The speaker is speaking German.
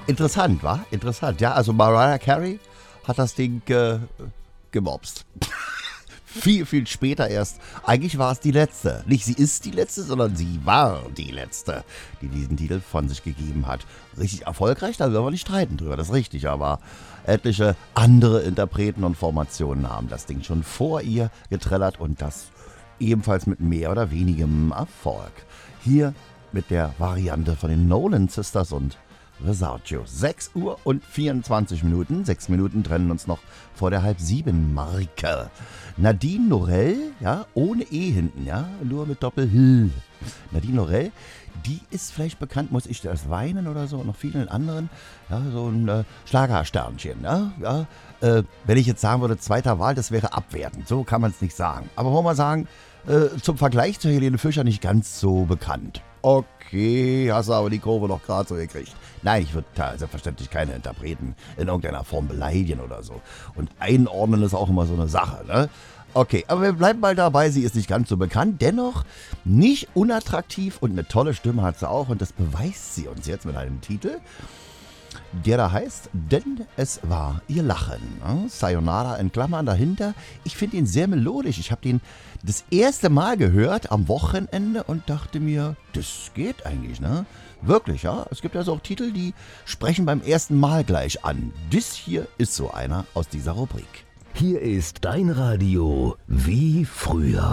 Interessant, wa? Interessant. Ja, also Mariah Carey hat das Ding gemobst. Viel, viel später erst. Eigentlich war es die letzte. Nicht sie ist die letzte, sondern sie war die letzte, die diesen Titel von sich gegeben hat. Richtig erfolgreich, da werden wir nicht streiten drüber, das ist richtig. Aber etliche andere Interpreten und Formationen haben das Ding schon vor ihr getrellert und das ebenfalls mit mehr oder wenigem Erfolg. Hier mit der Variante von den Nolan Sisters und Versace. 6 Uhr und 24 Minuten. 6 Minuten trennen uns noch vor der 6:30-Marke. Nadine Norell, ja, ohne E hinten, ja, nur mit Doppel-H. Nadine Norell, die ist vielleicht bekannt, muss ich das weinen oder so, und noch vielen anderen, ja, so ein Schlagersternchen, ja. Wenn ich jetzt sagen würde, zweiter Wahl, das wäre abwertend, so kann man es nicht sagen. Aber wollen wir sagen, zum Vergleich zu Helene Fischer nicht ganz so bekannt. Okay, hast du aber die Kurve noch gerade so gekriegt. Nein, ich würde selbstverständlich keine Interpreten in irgendeiner Form beleidigen oder so. Und einordnen ist auch immer so eine Sache, ne? Okay, aber wir bleiben mal dabei, sie ist nicht ganz so bekannt, dennoch nicht unattraktiv und eine tolle Stimme hat sie auch und das beweist sie uns jetzt mit einem Titel, der da heißt, denn es war ihr Lachen. Sayonara in Klammern dahinter. Ich finde ihn sehr melodisch. Ich habe den das erste Mal gehört am Wochenende und dachte mir, das geht eigentlich, ne? Wirklich, ja. Es gibt also auch Titel, die sprechen beim ersten Mal gleich an. Das hier ist so einer aus dieser Rubrik. Hier ist dein Radio wie früher.